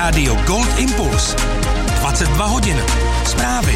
Rádio Gold Impuls. 22 hodin. Zprávy.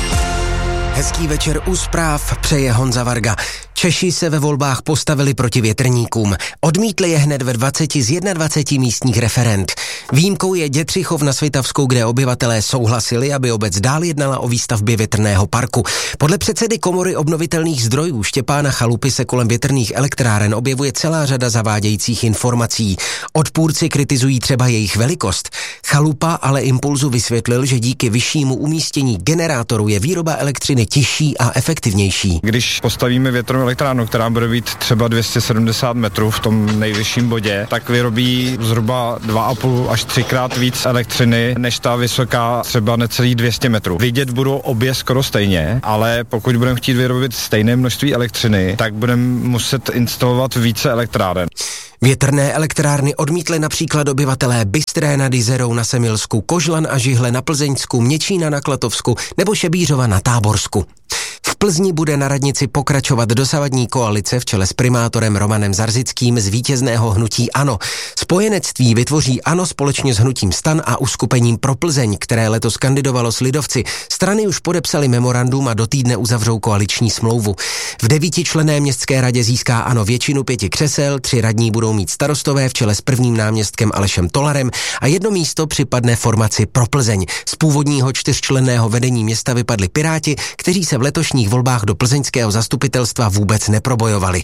Hezký večer u zpráv přeje Honza Varga. Češi se ve volbách postavili proti větrníkům. Odmítli je hned ve 20 z 21 místních referend. Výjimkou je Dětřichov na Svitavsku, kde obyvatelé souhlasili, aby obec dál jednala o výstavbě větrného parku. Podle předsedy Komory obnovitelných zdrojů Štěpána Chalupy se kolem větrných elektráren objevuje celá řada zavádějících informací. Odpůrci kritizují třeba jejich velikost. Chalupa ale Impulzu vysvětlil, že díky vyššímu umístění generátoru je výroba elektřiny těžší a efektivnější. Když postavíme větrnou elektrárnu, která bude být třeba 270 metrů v tom nejvyšším bodě, tak vyrobí zhruba 2,5 až 3krát víc elektřiny než ta vysoká třeba necelých 200 metrů. Vidět budou obě skoro stejně, ale pokud budeme chtít vyrobit stejné množství elektřiny, tak budeme muset instalovat více elektráren. Větrné elektrárny odmítli například obyvatelé Bystré nad Jizerou na Semilsku, Kožlan a Žihle na Plzeňsku, Měčína na Klatovsku nebo Šebířova na Táborsku. V Plzni bude na radnici pokračovat dosavadní koalice v čele s primátorem Romanem Zarzickým z vítězného hnutí ANO. Spojenectví vytvoří ANO společně s hnutím STAN a uskupením Pro Plzeň, které letos kandidovalo s lidovci. Strany už podepsaly memorandum a do týdne uzavřou koaliční smlouvu. V 9členné městské radě získá ANO většinu 5 křesel, 3 radní budou mít starostové v čele s prvním náměstkem Alešem Tolarem a 1 místo připadne formaci Pro Plzeň. Z původního 4členného vedení města vypadli Piráti, kteří se v letošních volbách do plzeňského zastupitelstva vůbec neprobojovali.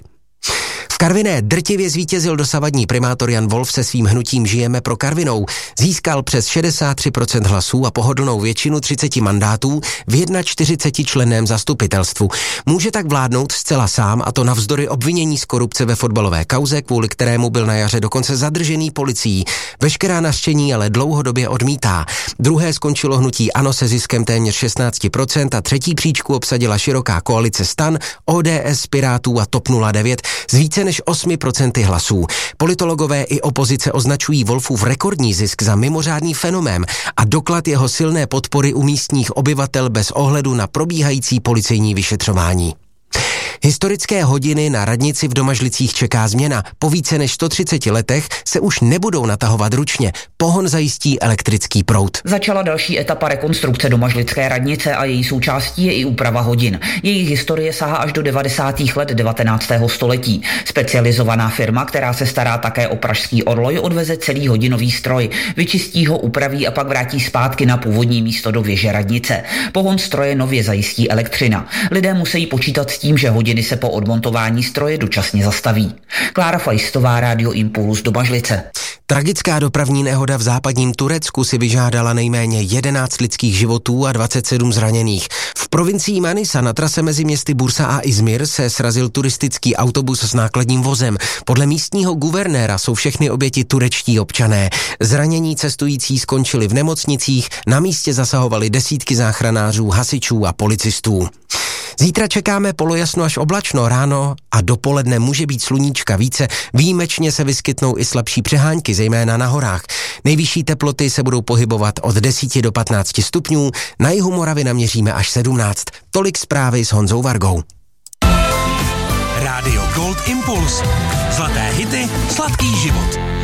V Karviné drtivě zvítězil dosavadní primátor Jan Wolf se svým hnutím Žijeme pro Karvinou. Získal přes 63% hlasů a pohodlnou většinu 30 mandátů v 41členném zastupitelstvu. Může tak vládnout zcela sám, a to navzdory obvinění z korupce ve fotbalové kauze, kvůli kterému byl na jaře dokonce zadržený policií. Veškerá nařčení ale dlouhodobě odmítá. Druhé skončilo hnutí ANO se ziskem téměř 16% a třetí příčku obsadila široká koalice STAN, ODS, Pirátů a TOP 09 z více než 8% hlasů. Politologové i opozice označují Wolfův rekordní zisk za mimořádný fenomén a doklad jeho silné podpory u místních obyvatel bez ohledu na probíhající policejní vyšetřování. Historické hodiny na radnici v Domažlicích čeká změna. Po více než 130 letech se už nebudou natahovat ručně. Pohon zajistí elektrický proud. Začala další etapa rekonstrukce Domažlické radnice a její součástí je i úprava hodin. Jejich historie sahá až do 90. let 19. století. Specializovaná firma, která se stará také o pražský orloj, odveze celý hodinový stroj, vyčistí ho, upraví a pak vrátí zpátky na původní místo do věže radnice. Pohon stroje nově zajistí elektřina. Lidé musí počítat s tím, že hodiny se po odmontování stroje dočasně zastaví. Klára Fajstová, Rádio Impuls, Domažlice. Tragická dopravní nehoda v západním Turecku si vyžádala nejméně 11 lidských životů a 27 zraněných. V provincii Manisa na trase mezi městy Bursa a Izmir se srazil turistický autobus s nákladním vozem. Podle místního guvernéra jsou všechny oběti turečtí občané. Zranění cestující skončili v nemocnicích, na místě zasahovali desítky záchranářů, hasičů a policistů. Zítra čekáme polojasno až oblačno, ráno a dopoledne může být sluníčka více, výjimečně se vyskytnou i slabší přehánky, zejména na horách. Nejvyšší teploty se budou pohybovat od 10 do 15 stupňů, na jihu Moravy naměříme až 17. Tolik zprávy s Honzou Vargou. Rádio Gold Impuls. Zlaté hity, sladký život.